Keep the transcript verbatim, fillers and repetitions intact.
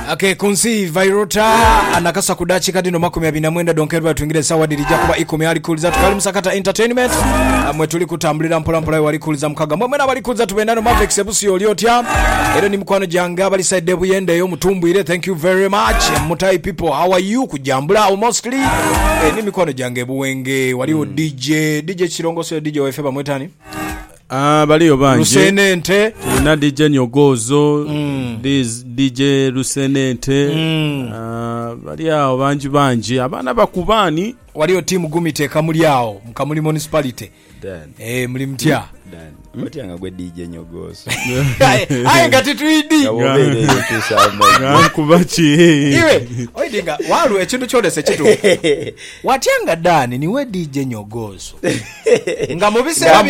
Okay, kunsi Vairota anakasa kudachi kadino makumi abiri na mwenda donkerwa tuingire sawa dirija kuba ikumi ali kuliza tukali msakata entertainment amwe tuli kutambulira mpola mpola wali kuliza mkaga mwe na bali kuliza tubendano Mavex ebusi oliotya ero ni mkwano janga bali side buyende yo mutumbwire. Thank you very much Mutai people, how are you kujambula mostly e, ni mikwano janga buwenge waliwo mm. D J D J Chirongo so D J O F ba mwetani Ah baliyo banje Lusenente na D J Nyogozo mm. D J Lusenente mm. ah bali awo banji banji abana bakubani waliyo team gumite kamuli awo mkamuli municipality Dan eh muli mtya Dan Mati anga gwe D J Nyogozo aye ngati tuidi ngabobere tusamba nkubachi iwe oidinga walu ekintu kyolese kitu watyanga Dani niwe D J Nyogozo ngamubise